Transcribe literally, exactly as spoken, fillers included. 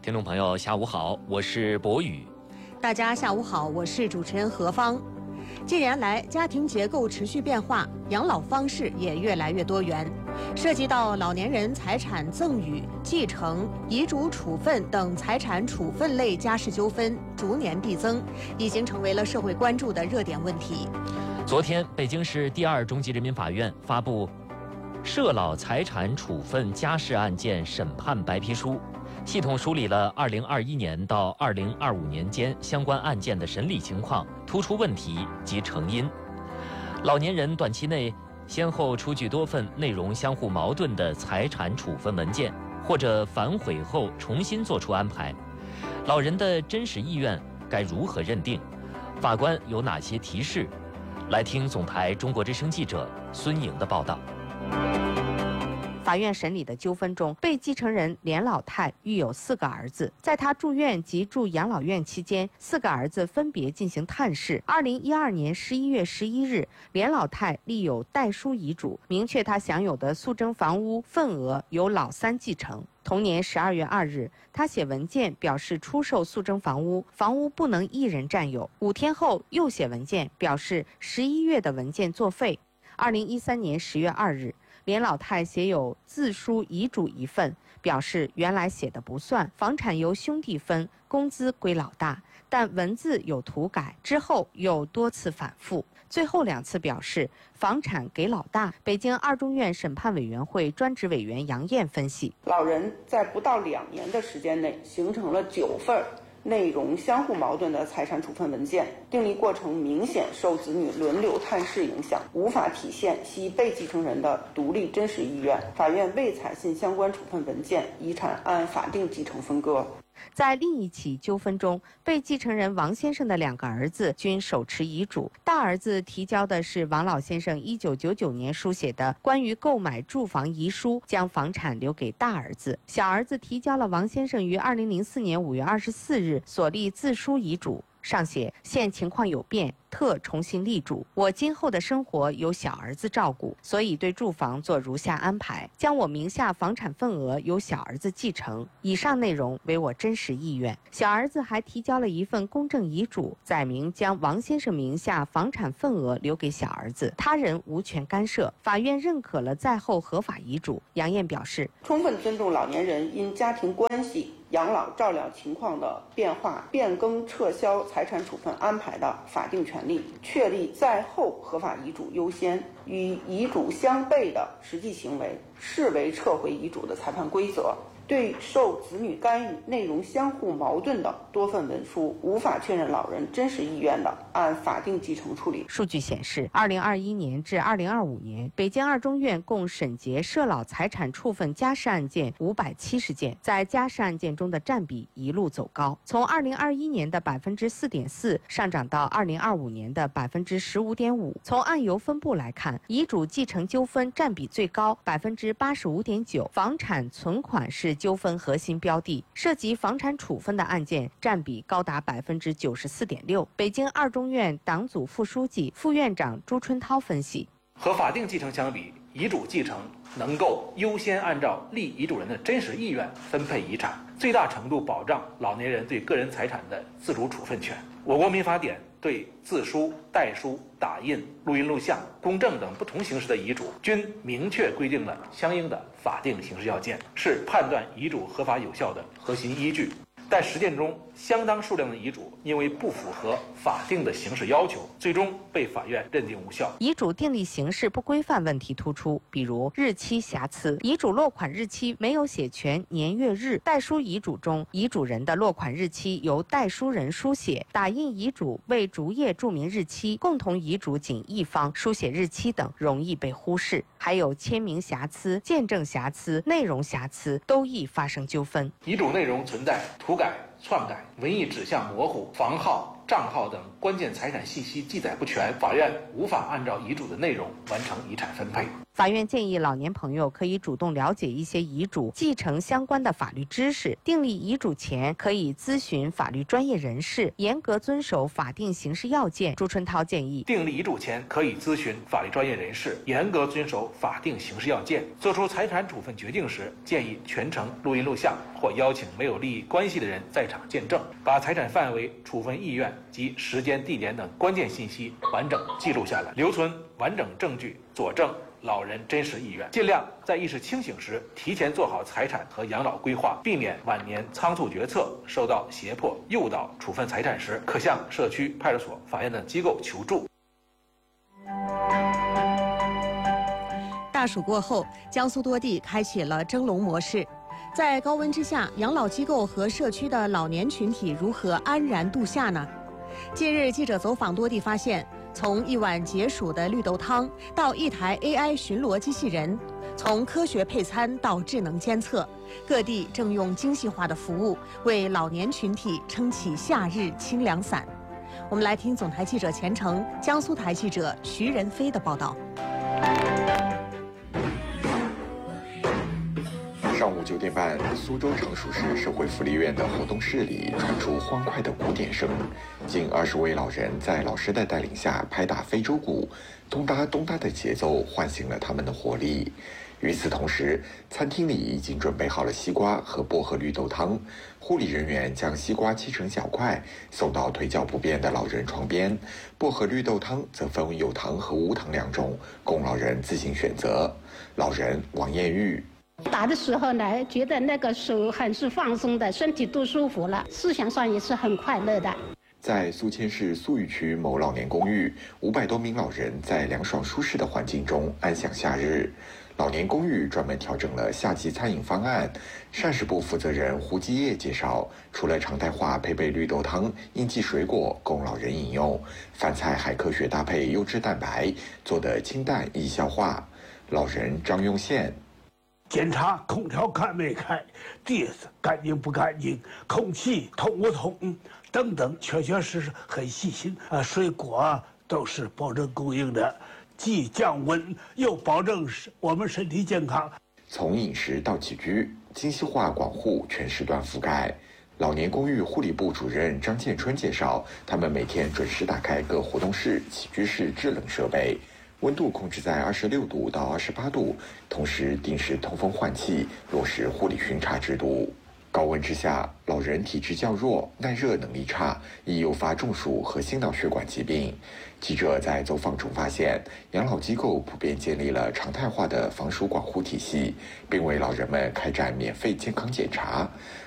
听众朋友，下午好，我是博宇。 大家下午好，我是主持人何芳。近年来，家庭结构持续变化，养老方式也越来越多元，涉及到老年人财产赠与、继承、遗嘱处分等财产处分类家事纠纷逐年递增，已经成为了社会关注的热点问题。 昨天，北京市第二中级人民法院发布涉老财产处分家事案件审判白皮书，系统梳理了二零二一年到二零二五年间相关案件的审理情况、突出问题及成因。老年人短期内先后出具多份内容相互矛盾的财产处分文件，或者反悔后重新作出安排，老人的真实意愿该如何认定？法官有哪些提示？来听总台中国之声记者孙颖的报道。 法院审理的纠纷中，被继承人连老太育有四个儿子，在他住院及住养老院期间，四个儿子分别进行探视。二零一二年十一月十一日，连老太立有代书遗嘱，明确他享有的速征房屋份额由老三继承。同年十二月二日，他写文件表示出售速征房屋，房屋不能一人占有。五天后又写文件表示十一月的文件作废。二零一三年十月二日，连老太写有自书遗嘱一份，表示原来写的不算，房产由兄弟分，工资归老大，但文字有涂改，之后又多次反复，最后两次表示房产给老大。北京二中院审判委员会专职委员杨艳分析， 老人在不到两年的时间内形成了九份内容相互矛盾的财产处分文件，订立过程明显受子女轮流探视影响，无法体现系被继承人的独立真实意愿。法院未采信相关处分文件，遗产按法定继承分割。 在另一起纠纷中，被继承人王先生的两个儿子均手持遗嘱，大儿子提交的是王老先生一九九九年书写的关于购买住房遗书，将房产留给大儿子；小儿子提交了王先生于二零零四年五月二十四日所立自书遗嘱，上写现情况有变，特重新立嘱。我今后的生活由小儿子照顾，所以对住房做如下安排：将我名下房产份额由小儿子继承，以上内容为我真实意愿。小儿子还提交了一份公证遗嘱，载明将王先生名下房产份额留给小儿子，他人无权干涉。法院认可了在后合法遗嘱。杨艳表示， 充分尊重老年人因家庭关系、养老照料情况的变化变更撤销财产处分安排的法定权利，确立在后合法遗嘱优先，与遗嘱相悖的实际行为视为撤回遗嘱的裁判规则。对受子女干预、内容相互矛盾的多份文书，无法确认老人真实意愿的，按法定继承处理。 数据显示，二零二一年至二零二五年，北京二中院共审结涉老财产处分家事案件五百七十件，在家事案件中的占比一路走高，从二零二一年的百分之四点四上涨到二零二五年的百分之十五点五。从案由分布来看，遗嘱继承纠纷占比最高，百分之八十五点九，房产存款是纠纷核心标的，涉及房产处分的案件占比高达百分之九十四点六。北京二中院党组副书记、副院长朱春涛分析， 和法定继承相比，遗嘱继承能够优先按照立遗嘱人的真实意愿分配遗产，最大程度保障老年人对个人财产的自主处分权。我国民法典对自书、代书、打印、录音录像、公证等不同形式的遗嘱均明确规定了相应的法定形式要件，是判断遗嘱合法有效的核心依据。但实践中，相当数量的遗嘱因为不符合法定的形式要求，最终被法院认定无效。 遗嘱订立形式不规范问题突出，比如日期瑕疵，遗嘱落款日期没有写全年月日；代书遗嘱中，遗嘱人的落款日期由代书人书写；打印遗嘱未逐页注明日期，共同遗嘱仅一方书写日期等，容易被忽视。还有签名瑕疵、见证瑕疵、内容瑕疵，都易发生纠纷。 遗嘱内容存在涂改、篡改、文艺指向模糊、房号、账号等关键财产信息记载不全，法院无法按照遗嘱的内容完成遗产分配。 法院建议老年朋友可以主动了解一些遗嘱、继承相关的法律知识，订立遗嘱前可以咨询法律专业人士，严格遵守法定刑事要件。朱春涛建议， 订立遗嘱前可以咨询法律专业人士，严格遵守法定刑事要件。作出财产处分决定时，建议全程录音录像，或邀请没有利益关系的人在场见证，把财产范围、处分意愿及时间、地点等关键信息完整记录下来，留存完整证据佐证老人真实意愿，尽量在意识清醒时提前做好财产和养老规划，避免晚年仓促决策受到胁迫、诱导处分财产时，可向社区、派出所、法院等机构求助。 大暑过后，江苏多地开启了蒸笼模式。在高温之下，养老机构和社区的老年群体如何安然度夏呢？近日，记者走访多地，发现从一碗解暑的绿豆汤到一台 A I 巡逻机器人，从科学配餐到智能监测，各地正用精细化的服务为老年群体撑起夏日清凉伞。我们来听总台记者钱成、江苏台记者徐仁飞的报道。 上午九点半，苏州常熟市社会福利院的活动室里传出欢快的鼓点声，近二十位老人在老师的带领下拍打非洲鼓，咚哒咚哒的节奏唤醒了他们的活力。与此同时，餐厅里已经准备好了西瓜和薄荷绿豆汤，护理人员将西瓜切成小块送到腿脚不便的老人床边，薄荷绿豆汤则分有糖和无糖两种，供老人自行选择。老人王艳玉。 打的时候呢，觉得那个手很是放松的，身体都舒服了，思想上也是很快乐的。 在宿迁市宿豫区某老年公寓，五百多名老人在凉爽舒适的环境中安享夏日。老年公寓专门调整了夏季餐饮方案。膳食部负责人胡基业介绍，除了常态化配备绿豆汤、应季水果供老人饮用，饭菜还科学搭配优质蛋白，做得清淡易消化。老人张用宪。 检查空调开没开，地子干净不干净，空气通不通等等，确确实实很细心啊。水果都是保证供应的，既降温又保证我们身体健康。 从饮食到起居，精细化管护全时段覆盖。老年公寓护理部主任张建春介绍，他们每天准时打开各活动室、起居室制冷设备。温度控制在二十六度到二十八度，同时定时通风换气，落实护理巡查制度。高温之下，老人体质较弱，耐热能力差，易诱发中暑和心脑血管疾病。记者在走访中发现，养老机构普遍建立了常态化的防暑管护体系，并为老人们开展免费健康检查。